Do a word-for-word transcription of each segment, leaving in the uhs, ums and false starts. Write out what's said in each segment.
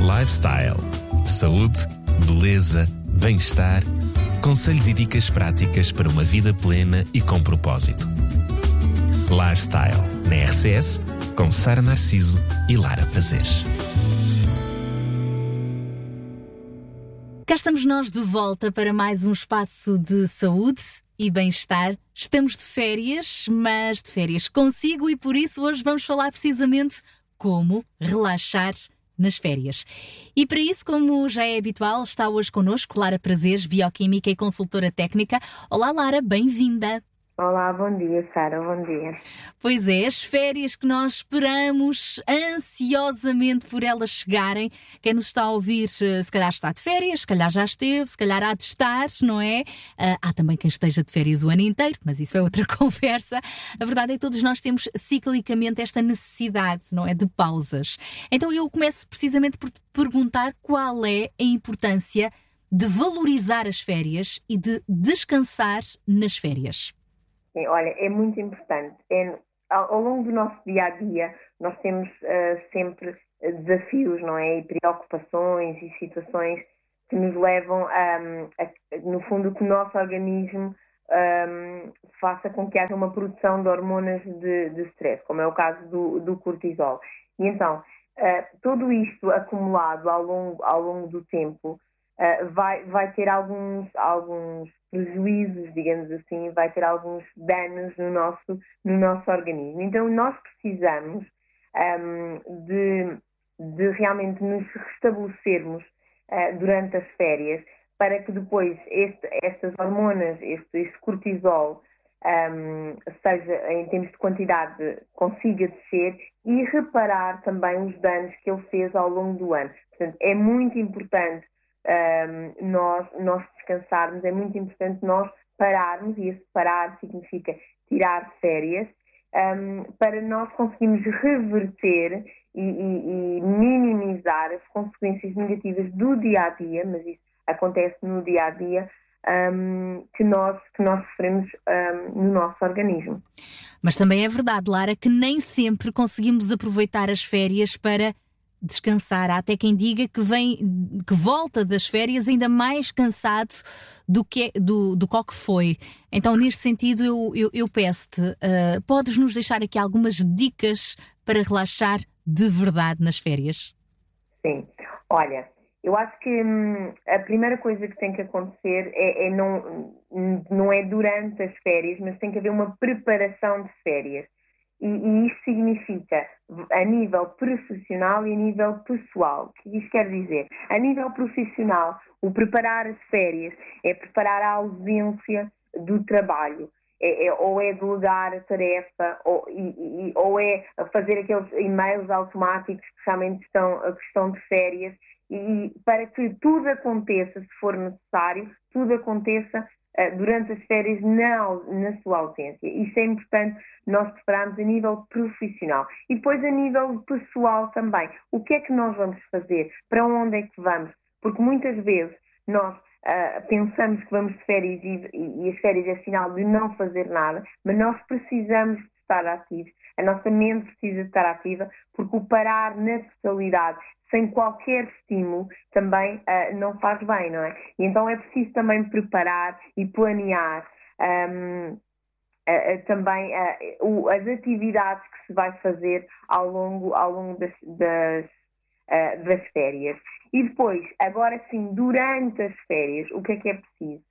Lifestyle. Saúde, beleza, bem-estar. Conselhos e dicas práticas para uma vida plena e com propósito. Lifestyle, na R C S, com Sara Narciso e Lara Prazeres. Cá estamos nós de volta para mais um espaço de saúde e bem-estar. Estamos de férias, mas de férias consigo, e por isso hoje vamos falar precisamente como relaxar nas férias. E para isso, como já é habitual, está hoje connosco Lara Prazeres, bioquímica e consultora técnica. Olá, Lara, bem-vinda. Olá, bom dia, Sara, bom dia. Pois é, as férias que nós esperamos ansiosamente por elas chegarem. Quem nos está a ouvir, se calhar está de férias, se calhar já esteve, se calhar há de estar, não é? Uh, há também quem esteja de férias o ano inteiro, mas isso é outra conversa. A verdade é que todos nós temos ciclicamente esta necessidade, não é? De pausas. Então eu começo precisamente por te perguntar qual é a importância de valorizar as férias e de descansar nas férias. Sim, olha, é muito importante. É, ao, ao longo do nosso dia-a-dia, nós temos uh, sempre desafios, não é? E preocupações e situações que nos levam, um, a, no fundo, que o nosso organismo um, faça com que haja uma produção de hormonas de, de stress, como é o caso do, do cortisol. E então, uh, tudo isto acumulado ao longo, ao longo do tempo uh, vai, vai ter alguns, alguns prejuízos, digamos assim, vai ter alguns danos no nosso, no nosso organismo. Então, nós precisamos um, de, de realmente nos restabelecermos uh, durante as férias, para que depois este, estas hormonas, este, este cortisol, um, seja, em termos de quantidade, consiga descer e reparar também os danos que ele fez ao longo do ano. Portanto, é muito importante Um, nós, nós descansarmos, é muito importante nós pararmos, e esse parar significa tirar férias, um, para nós conseguirmos reverter e, e, e minimizar as consequências negativas do dia-a-dia, mas isso acontece no dia-a-dia, um, que, nós, que nós sofremos um, no nosso organismo. Mas também é verdade, Lara, que nem sempre conseguimos aproveitar as férias para descansar. Há até quem diga que vem, que volta das férias ainda mais cansado do que, do, do que foi. Então, neste sentido, eu, eu, eu peço-te, uh, podes nos deixar aqui algumas dicas para relaxar de verdade nas férias? Sim. Olha, eu acho que hum, a primeira coisa que tem que acontecer é, é não, não é durante as férias, mas tem que haver uma preparação de férias. E, e isso significa, a nível profissional e a nível pessoal. O que isto quer dizer? A nível profissional, o preparar as férias é preparar a ausência do trabalho. É, é, ou é delegar a tarefa, ou, e, e, ou é fazer aqueles e-mails automáticos que realmente estão, que estão de férias, e para que tudo aconteça, se for necessário, tudo aconteça durante as férias na, na sua ausência. Isso é importante nós prepararmos a nível profissional. E depois a nível pessoal também. O que é que nós vamos fazer? Para onde é que vamos? Porque muitas vezes nós uh, pensamos que vamos de férias e, e, e as férias é sinal de não fazer nada, mas nós precisamos de estar ativos. A nossa mente precisa de estar ativa, porque o parar na totalidade, sem qualquer estímulo, também uh, não faz bem, não é? E então é preciso também preparar e planear um, uh, uh, também uh, uh, as atividades que se vai fazer ao longo, ao longo das, das, uh, das férias. E depois, agora sim, durante as férias, o que é que é preciso?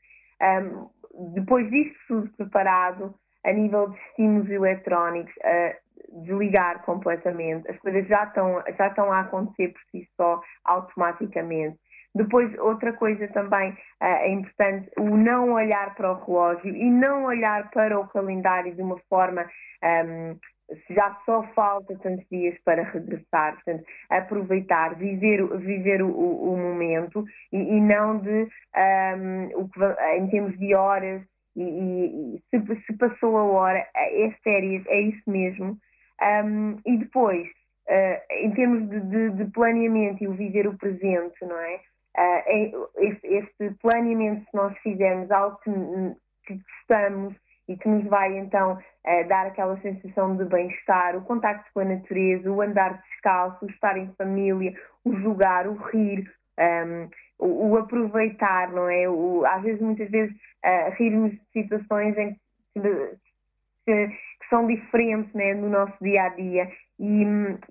Um, depois disso tudo preparado, a nível de estímulos eletrónicos, uh, desligar completamente, as coisas já estão, já estão a acontecer por si só, automaticamente. Depois, outra coisa também uh, é importante, o não olhar para o relógio e não olhar para o calendário de uma forma, um, já só falta tantos dias para regressar. Portanto, aproveitar, viver, viver o, o, o momento e, e não de, um, o que, em termos de horas, e, e se, se passou a hora, é férias, é isso mesmo. Um, e depois, uh, em termos de, de, de planeamento e o viver o presente, não é? Uh, é este, este planeamento, se nós fizermos algo que, que gostamos e que nos vai então uh, dar aquela sensação de bem-estar, o contacto com a natureza, o andar descalço, o estar em família, o jogar, o rir, um, o, o aproveitar, não é? O, às vezes, muitas vezes, uh, rirmos de situações em que, que, que são diferentes, né, no nosso dia-a-dia e,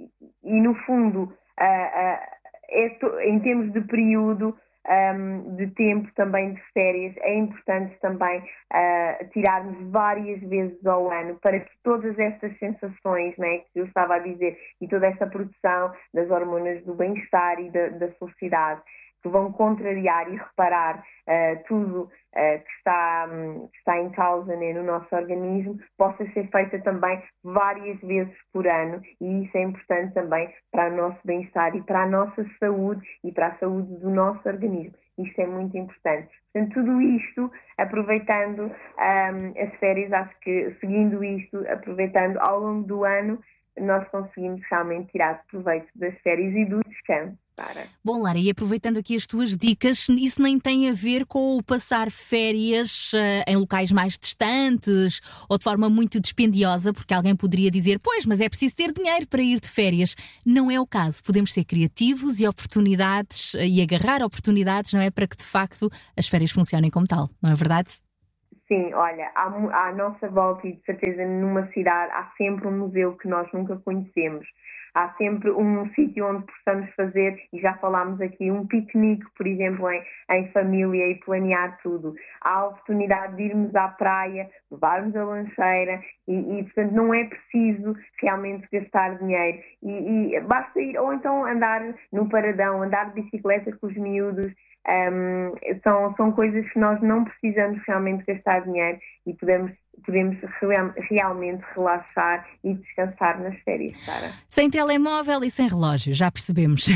e no fundo, uh, uh, é, em termos de período, Um, de tempo também de férias, é importante também uh, tirarmos várias vezes ao ano para que todas estas sensações, né, que eu estava a dizer, e toda esta produção das hormonas do bem-estar e da, da felicidade, que vão contrariar e reparar uh, tudo uh, que, está, um, que está em causa, né, no nosso organismo, possa ser feita também várias vezes por ano, e isso é importante também para o nosso bem-estar e para a nossa saúde e para a saúde do nosso organismo. Isto é muito importante. Portanto, tudo isto, aproveitando um, as férias, acho que seguindo isto, aproveitando ao longo do ano, nós conseguimos realmente tirar proveito das férias e do descanso. Para. Bom, Lara, e aproveitando aqui as tuas dicas, isso nem tem a ver com o passar férias uh, em locais mais distantes ou de forma muito dispendiosa, porque alguém poderia dizer, pois, mas é preciso ter dinheiro para ir de férias. Não é o caso. Podemos ser criativos e oportunidades uh, e agarrar oportunidades, não é? Para que de facto as férias funcionem como tal, não é verdade? Sim, olha, à, à nossa volta e de certeza numa cidade há sempre um museu que nós nunca conhecemos. Há sempre um sítio onde possamos fazer, e já falámos aqui, um piquenique, por exemplo, em, em família e planear tudo. Há a oportunidade de irmos à praia, levarmos a lancheira e, e portanto, não é preciso realmente gastar dinheiro. E, e basta ir, ou então andar no paradão, andar de bicicleta com os miúdos. Um, são, são coisas que nós não precisamos realmente gastar dinheiro e podemos, podemos real, realmente relaxar e descansar nas férias, Sara. Sem telemóvel e sem relógio, já percebemos.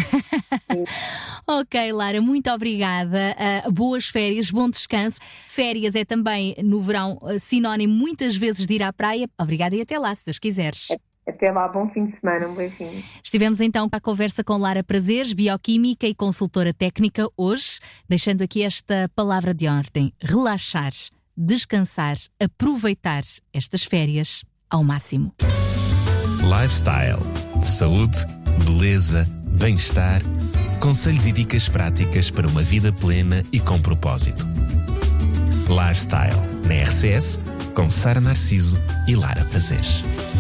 Ok, Lara, muito obrigada. Uh, boas férias, bom descanso. Férias é também, no verão, sinónimo muitas vezes de ir à praia. Obrigada e até lá, se Deus quiseres. Até lá, bom fim de semana, um beijinho. Estivemos então à conversa com Lara Prazeres, bioquímica e consultora técnica, hoje, deixando aqui esta palavra de ordem: relaxar, descansar, aproveitar estas férias ao máximo. Lifestyle, saúde, beleza, bem-estar, conselhos e dicas práticas para uma vida plena e com propósito. Lifestyle, na R C S, com Sara Narciso e Lara Prazeres.